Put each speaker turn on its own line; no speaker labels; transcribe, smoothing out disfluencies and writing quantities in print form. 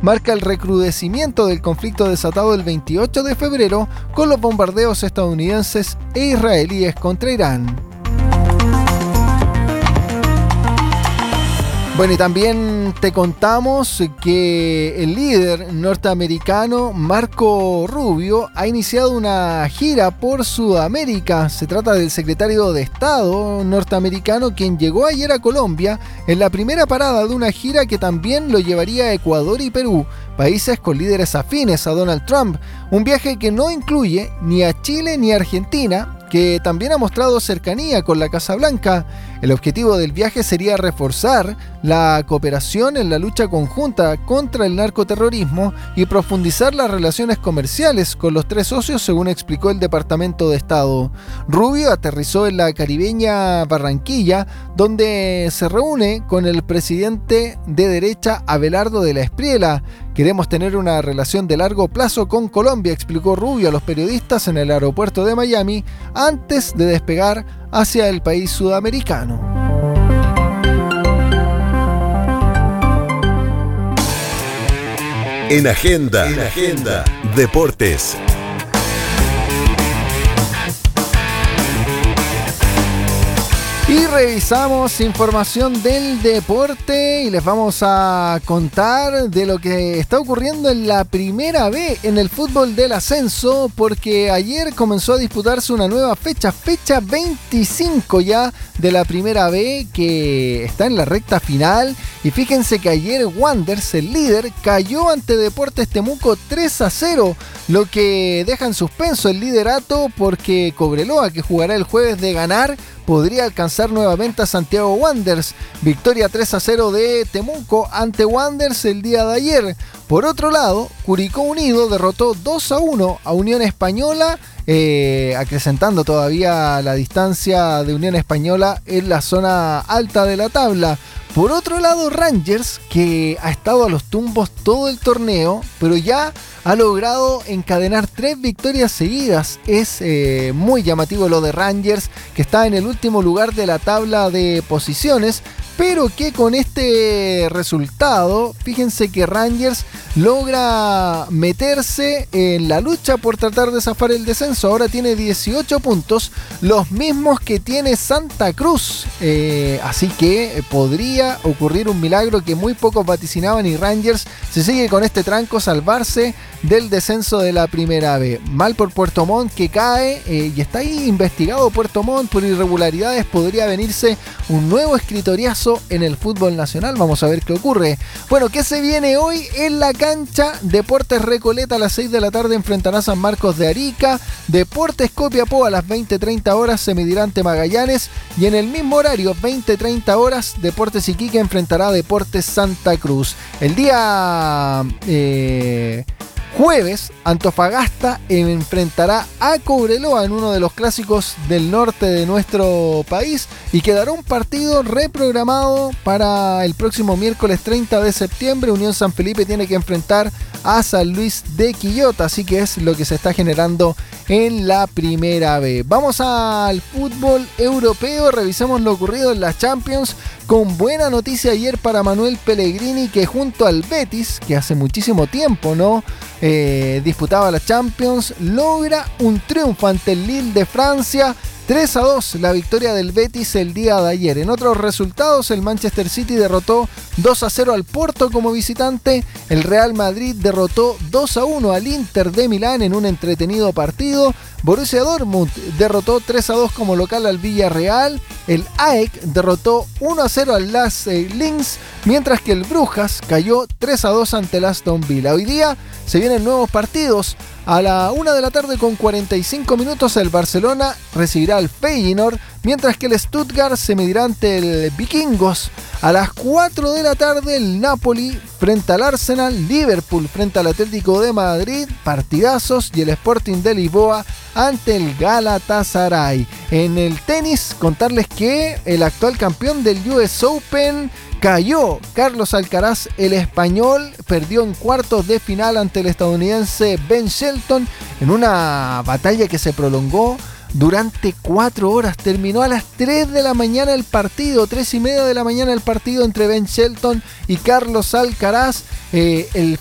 marca el recrudecimiento del conflicto desatado el 28 de febrero con los bombardeos estadounidenses e israelíes contra Irán. Bueno, y también te contamos que el líder norteamericano Marco Rubio ha iniciado una gira por Sudamérica. Se trata del secretario de Estado norteamericano, quien llegó ayer a Colombia en la primera parada de una gira que también lo llevaría a Ecuador y Perú, países con líderes afines a Donald Trump. Un viaje que no incluye ni a Chile ni a Argentina, que también ha mostrado cercanía con la Casa Blanca. El objetivo del viaje sería reforzar la cooperación en la lucha conjunta contra el narcoterrorismo y profundizar las relaciones comerciales con los tres socios, según explicó el Departamento de Estado. Rubio aterrizó en la caribeña Barranquilla, donde se reúne con el presidente de derecha Abelardo de la Espriella. Queremos tener una relación de largo plazo con Colombia, explicó Rubio a los periodistas en el aeropuerto de Miami antes de despegar hacia el país sudamericano.
En Agenda, Deportes.
Y revisamos información del deporte y les vamos a contar de lo que está ocurriendo en la Primera B en el fútbol del ascenso, porque ayer comenzó a disputarse una nueva fecha 25 ya de la Primera B, que está en la recta final. Y fíjense que ayer Wanderers, el líder, cayó ante Deportes Temuco 3-0, lo que deja en suspenso el liderato, porque Cobreloa, que jugará el jueves, de ganar podría alcanzar nuevamente a Santiago Wanderers. Victoria 3-0 de Temuco ante Wanderers el día de ayer. Por otro lado, Curicó Unido derrotó 2-1 a Unión Española, acrecentando todavía la distancia de Unión Española en la zona alta de la tabla. Por otro lado, Rangers, que ha estado a los tumbos todo el torneo, pero ya ha logrado encadenar 3 victorias seguidas. Es muy llamativo lo de Rangers, que está en el último lugar de la tabla de posiciones, pero que con este resultado, fíjense que Rangers logra meterse en la lucha por tratar de zafar el descenso. Ahora tiene 18 puntos, los mismos que tiene Santa Cruz. Así que podría ocurrir un milagro que muy pocos vaticinaban, y Rangers, si sigue con este tranco, salvarse del descenso de la Primera B. Mal por Puerto Montt, que cae, y está ahí investigado Puerto Montt por irregularidades. Podría venirse un nuevo escritoriazo en el fútbol nacional. Vamos a ver qué ocurre. Bueno, ¿qué se viene hoy en la cancha? Deportes Recoleta a las 6 de la tarde enfrentará a San Marcos de Arica. Deportes Copiapó a las 20:30 horas se medirá ante Magallanes. Y en el mismo horario, 20:30 horas, Deportes Iquique enfrentará a Deportes Santa Cruz. El día jueves, Antofagasta enfrentará a Cobreloa en uno de los clásicos del norte de nuestro país, y quedará un partido reprogramado para el próximo miércoles 30 de septiembre. Unión San Felipe tiene que enfrentar a San Luis de Quillota, así que es lo que se está generando en la Primera B. Vamos al fútbol europeo, revisemos lo ocurrido en la Champions, con buena noticia ayer para Manuel Pellegrini, que junto al Betis, que hace muchísimo tiempo no disputaba la Champions, logra un triunfo ante el Lille de Francia. 3-2 la victoria del Betis el día de ayer. En otros resultados, el Manchester City derrotó 2-0 al Porto como visitante. El Real Madrid derrotó 2-1 al Inter de Milán en un entretenido partido. Borussia Dortmund derrotó 3-2 como local al Villarreal. El AEK derrotó 1-0 al Las Linz, mientras que el Brujas cayó 3-2 ante el Aston Villa. Hoy día se vienen nuevos partidos. A la 1 de la tarde con 45 minutos el Barcelona recibirá al Feyenoord, mientras que el Stuttgart se medirá ante el Vikingos. A las 4 de la tarde el Napoli frente al Arsenal, Liverpool frente al Atlético de Madrid, partidazos, y el Sporting de Lisboa ante el Galatasaray. En el tenis, contarles que el actual campeón del US Open cayó. Carlos Alcaraz, el español, perdió en cuartos de final ante el estadounidense Ben Shelton en una batalla que se prolongó durante 4 horas. Terminó a las 3 de la mañana el partido, 3:30 de la mañana el partido entre Ben Shelton y Carlos Alcaraz. El